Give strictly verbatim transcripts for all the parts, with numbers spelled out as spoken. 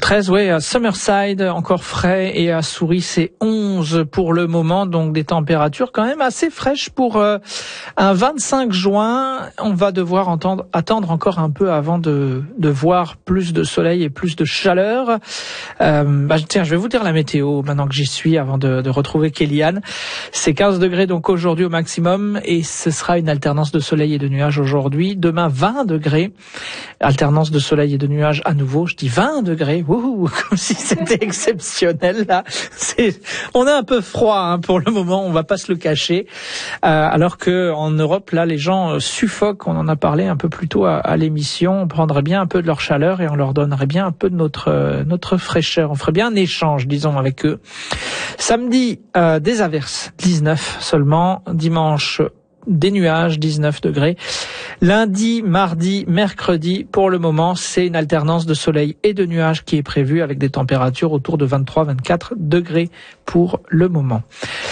treize, ouais, à Summerside, encore frais, et à Souris, c'est onze pour le moment, donc des températures quand même assez fraîches pour euh, un vingt-cinq juin. On va devoir entendre, attendre encore un peu avant de, de voir plus de soleil et plus de chaleur. Euh, bah, tiens, je vais vous dire la météo maintenant que j'y suis, avant de, de retrouver Kéliane. C'est quinze degrés donc aujourd'hui au maximum, et ce sera une alternance de soleil et de nuages aujourd'hui. Demain, vingt degrés, alternance de soleil et de nuages à nouveau. Je dis vingt degrés. Wouhou, comme si c'était exceptionnel là. C'est, on a un peu froid hein, pour le moment, on va pas se le cacher. Euh, alors que en Europe là, les gens suffoquent. On en a parlé un peu plus tôt à, à l'émission. On prendrait bien un peu de leur chaleur et on leur donnerait bien un peu de notre euh, notre fraîcheur. On ferait bien un échange, disons, avec eux. Samedi, euh, des averses, dix-neuf seulement. Dimanche, des nuages, dix-neuf degrés. Lundi, mardi, mercredi, pour le moment, c'est une alternance de soleil et de nuages qui est prévue avec des températures autour de vingt-trois à vingt-quatre degrés pour le moment.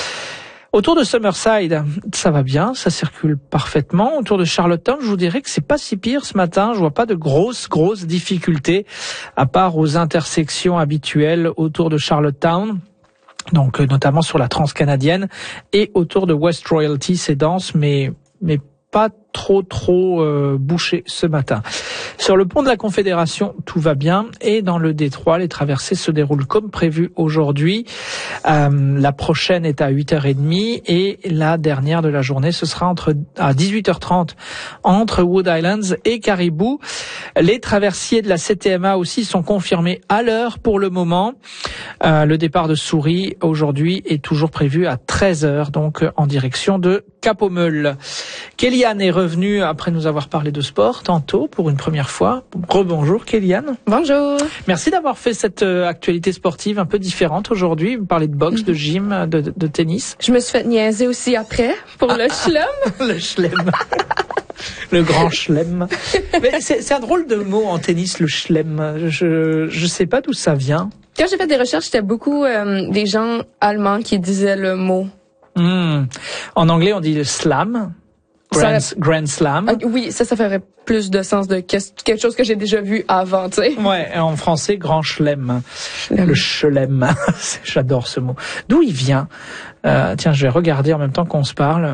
Autour de Summerside, ça va bien, ça circule parfaitement. Autour de Charlottetown, je vous dirais que c'est pas si pire ce matin. Je vois pas de grosses, grosses difficultés, à part aux intersections habituelles autour de Charlottetown. Donc, notamment sur la transcanadienne et autour de West Royalty, c'est dense, mais, mais pas trop, trop euh, bouché ce matin. Sur le pont de la Confédération, tout va bien. Et dans le détroit, les traversées se déroulent comme prévu aujourd'hui. Euh, la prochaine est à huit heures trente et la dernière de la journée, ce sera entre à dix-huit heures trente entre Wood Islands et Caribou. Les traversiers de la C T M A aussi sont confirmés à l'heure pour le moment. Euh, le départ de Souris aujourd'hui est toujours prévu à treize heures, donc en direction de Cap-aux-Meules. Kéliane est revenue après nous avoir parlé de sport tantôt pour une première fois. Rebonjour Kéliane. Bonjour. Merci d'avoir fait cette euh, actualité sportive un peu différente aujourd'hui. Vous parlez de boxe, mm-hmm. de gym, de, de, de tennis. Je me suis fait niaiser aussi après pour ah, le chelem. Le chelem. Le grand chelem. Mais c'est, c'est un drôle de mot en tennis, le chelem. Je je sais pas d'où ça vient. Quand j'ai fait des recherches, c'était beaucoup euh, des gens allemands qui disaient le mot. Mmh. En anglais, on dit le slam. Grand, ça, grand slam. Ah, oui, ça, ça ferait plus de sens de quelque chose que j'ai déjà vu avant, tu sais. Ouais, en français, grand chelem. Chelem. Le chelem. J'adore ce mot. D'où il vient? Euh, tiens, je vais regarder en même temps qu'on se parle.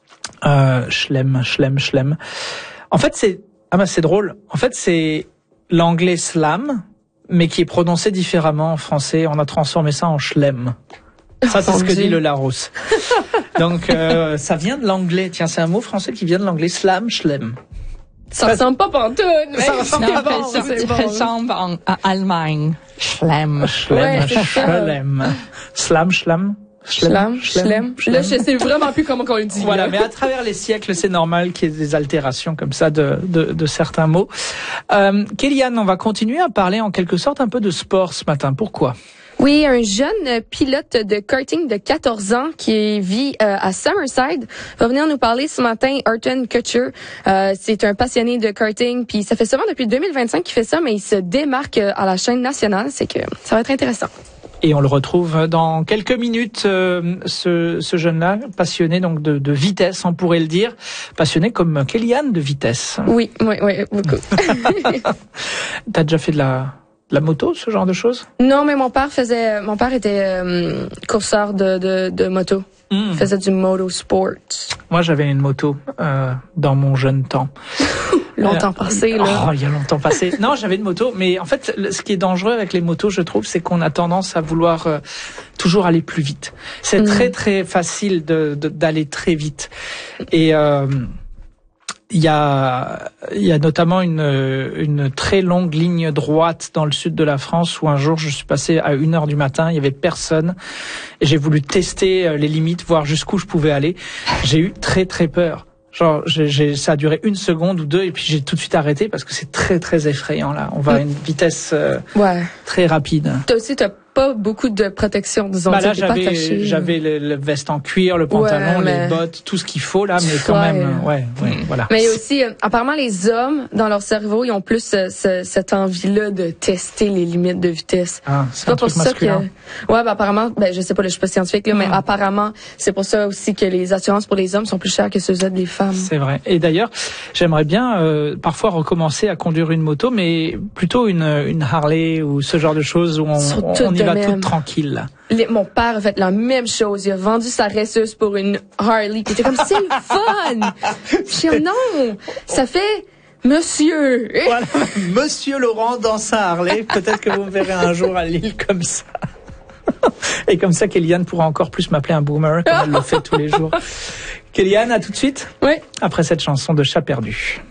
Euh, chelem, chelem, chelem. En fait, c'est, ah bah, c'est drôle. En fait, c'est l'anglais slam, mais qui est prononcé différemment en français. On a transformé ça en chelem. Ça, c'est oh, ce que Dieu. dit le Larousse. Donc, euh, ça vient de l'anglais. Tiens, c'est un mot français qui vient de l'anglais. Slam, chelem. Ça, ça ressemble pas pantoute, mais ça ressemble non, pas. Ça ressemble en, à Allemagne. Chelem. Chelem, ouais, chelem. Slam, chelem. Chelem, chelem. Là, je sais vraiment plus comment on le dit. Voilà, là. mais à travers les siècles, c'est normal qu'il y ait des altérations comme ça de, de, de certains mots. Euh, Kéliane, on va continuer à parler en quelque sorte un peu de sport ce matin. Pourquoi? Oui, un jeune pilote de karting de quatorze ans qui vit euh, à Summerside va venir nous parler ce matin. Ayrton Kutcher, euh, c'est un passionné de karting, puis ça fait seulement depuis deux mille vingt-cinq qu'il fait ça, mais il se démarque à la chaîne nationale. C'est que ça va être intéressant. Et on le retrouve dans quelques minutes, euh, ce, ce jeune-là, passionné donc de, de vitesse, on pourrait le dire, passionné comme Kéliane de vitesse. Oui, oui, oui, beaucoup. T'as déjà fait de la la moto, ce genre de choses? Non, mais mon père faisait, mon père était euh, courseur de, de, de moto. Mm. Il faisait du motorsport. Moi, j'avais une moto euh, dans mon jeune temps. Longtemps euh, passé, là. Oh, il y a longtemps passé. Non, j'avais une moto, mais en fait, ce qui est dangereux avec les motos, je trouve, c'est qu'on a tendance à vouloir euh, toujours aller plus vite. C'est mm. très, très facile de, de, d'aller très vite. Et euh, il y a, il y a notamment une, une très longue ligne droite dans le sud de la France où un jour je suis passé à une heure du matin, il y avait personne et j'ai voulu tester les limites, voir jusqu'où je pouvais aller. J'ai eu très très peur. Genre, j'ai, j'ai, ça a duré une seconde ou deux et puis j'ai tout de suite arrêté parce que c'est très très effrayant là. On va à une vitesse euh, ouais. très rapide. Toi aussi, t'as pas beaucoup de protection, disons. Bah là, t'es pas j'avais, attaché. j'avais le, le veste en cuir, le pantalon, Ouais, mais... les bottes, tout ce qu'il faut là, mais quand ouais. même, ouais, ouais, voilà. Mais il y a aussi, euh, apparemment, les hommes, dans leur cerveau, ils ont plus euh, ce, cette envie-là de tester les limites de vitesse. Ah, c'est, c'est un truc masculin. Que, ouais, ben apparemment, ben je sais pas, là, je suis pas scientifique là, mm. mais apparemment, c'est pour ça aussi que les assurances pour les hommes sont plus chères que ceux des femmes. C'est vrai. Et d'ailleurs, j'aimerais bien euh, parfois recommencer à conduire une moto, mais plutôt une, une Harley ou ce genre de choses où on, on, on y va tout tranquille. Là. Les, mon père a fait la même chose. Il a vendu sa resseuse pour une Harley. Puis il était comme, c'est le fun! Je dis, non! Ça fait monsieur! Voilà, Monsieur Laurent dans sa Harley. Peut-être que vous me verrez un jour à Lille comme ça. Et comme ça, Kéliane pourra encore plus m'appeler un boomer, comme elle le fait tous les jours. Kéliane, à tout de suite. Oui. Après cette chanson de Chat perdu.